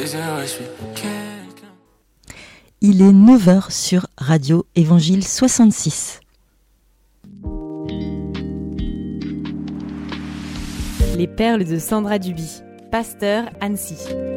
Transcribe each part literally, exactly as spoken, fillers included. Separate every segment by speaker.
Speaker 1: Il est neuf heures sur Radio Évangile soixante-six.
Speaker 2: Les perles de Sandra Duby, pasteur Annecy.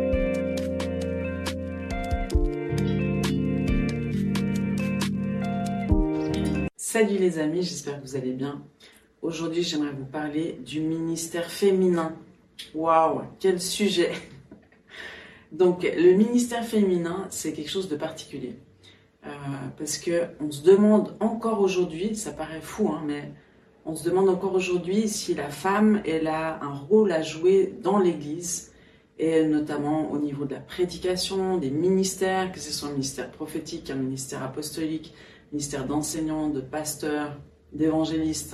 Speaker 3: Salut les amis, j'espère que vous allez bien. Aujourd'hui, j'aimerais vous parler du ministère féminin. Waouh, quel sujet! Donc, le ministère féminin, c'est quelque chose de particulier. Euh, parce que on se demande encore aujourd'hui, ça paraît fou, hein, mais on se demande encore aujourd'hui si la femme, elle a un rôle à jouer dans l'Église, et notamment au niveau de la prédication, des ministères, que ce soit un ministère prophétique, un ministère apostolique, ministère d'enseignants, de pasteurs, d'évangélistes.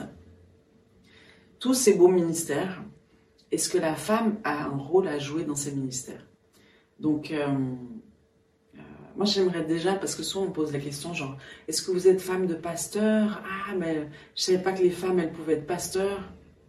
Speaker 3: Tous ces beaux ministères, est-ce que la femme a un rôle à jouer dans ces ministères? Donc, euh, euh, moi j'aimerais déjà, parce que souvent on pose la question genre, est-ce que vous êtes femme de pasteur? Ah, mais je ne savais pas que les femmes, elles pouvaient être pasteurs.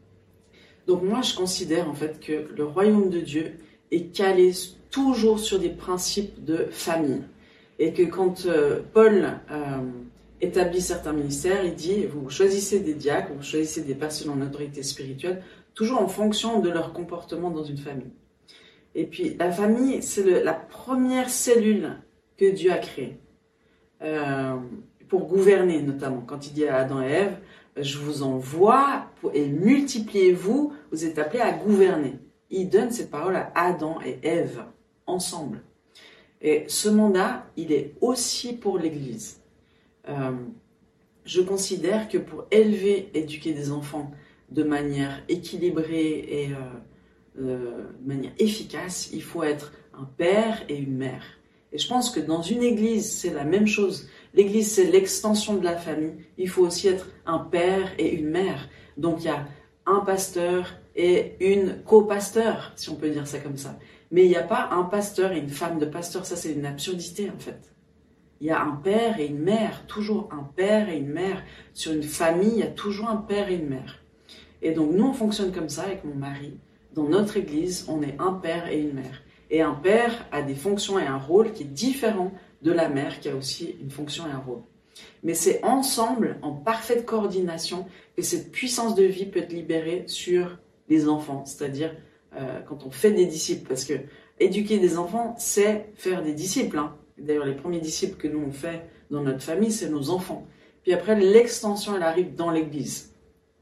Speaker 3: Donc moi je considère en fait que le royaume de Dieu est calé toujours sur des principes de famille. Et que quand euh, Paul euh, établit certains ministères, il dit, vous choisissez des diacres, vous choisissez des personnes en autorité spirituelle, toujours en fonction de leur comportement dans une famille. Et puis la famille, c'est le, la première cellule que Dieu a créée, euh, pour gouverner notamment. Quand il dit à Adam et Ève, je vous envoie pour, et multipliez-vous, vous êtes appelés à gouverner. Il donne cette parole à Adam et Ève, ensemble. Et ce mandat, il est aussi pour l'Église. Euh, je considère que pour élever, éduquer des enfants de manière équilibrée et euh, euh, de manière efficace, il faut être un père et une mère. Et je pense que dans une église, c'est la même chose. L'église, c'est l'extension de la famille. Il faut aussi être un père et une mère. Donc il y a un pasteur et une co-pasteur, si on peut dire ça comme ça. Mais il n'y a pas un pasteur et une femme de pasteur. Ça, c'est une absurdité en fait. Il y a un père et une mère, toujours un père et une mère. Sur une famille, il y a toujours un père et une mère. Et donc, nous, on fonctionne comme ça avec mon mari. Dans notre église, on est un père et une mère. Et un père a des fonctions et un rôle qui est différent de la mère qui a aussi une fonction et un rôle. Mais c'est ensemble, en parfaite coordination, que cette puissance de vie peut être libérée sur les enfants. C'est-à-dire, euh, quand on fait des disciples. Parce que éduquer des enfants, c'est faire des disciples, hein. D'ailleurs, les premiers disciples que nous on fait dans notre famille, c'est nos enfants. Puis après, l'extension, elle arrive dans l'église.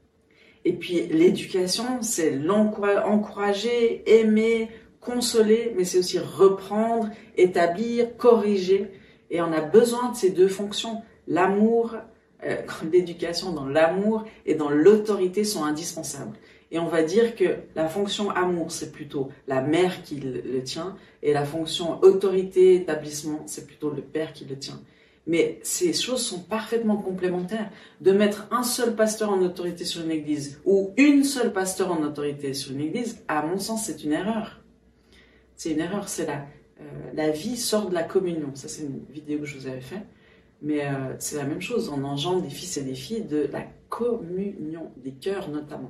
Speaker 3: Et puis, l'éducation, c'est l'encourager, aimer, consoler, mais c'est aussi reprendre, établir, corriger. Et on a besoin de ces deux fonctions. L'amour, euh, l'éducation dans l'amour et dans l'autorité sont indispensables. Et on va dire que la fonction amour, c'est plutôt la mère qui le, le tient, et la fonction autorité, établissement, c'est plutôt le père qui le tient. Mais ces choses sont parfaitement complémentaires. De mettre un seul pasteur en autorité sur une église, ou une seule pasteur en autorité sur une église, à mon sens, c'est une erreur. C'est une erreur, c'est la, euh, la vie sort de la communion. Ça, c'est une vidéo que je vous avais faite. Mais euh, c'est la même chose, on engendre des fils et des filles de la communion, des cœurs notamment.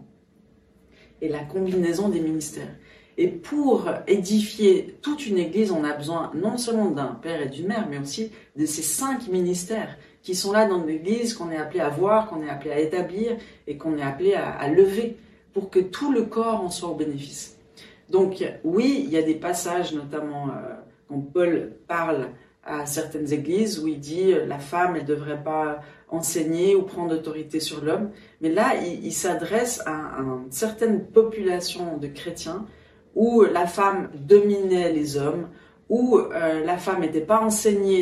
Speaker 3: Et la combinaison des ministères. Et pour édifier toute une église, on a besoin non seulement d'un père et d'une mère, mais aussi de ces cinq ministères qui sont là dans l'église, qu'on est appelé à voir, qu'on est appelé à établir et qu'on est appelé à, à lever pour que tout le corps en soit au bénéfice. Donc oui, il y a des passages, notamment euh, quand Paul parle à certaines églises où il dit euh, la femme, elle ne devrait pas enseigner ou prendre autorité sur l'homme. Mais là, il, il s'adresse à, à une certaine population de chrétiens où la femme dominait les hommes, où euh, la femme n'était pas enseignée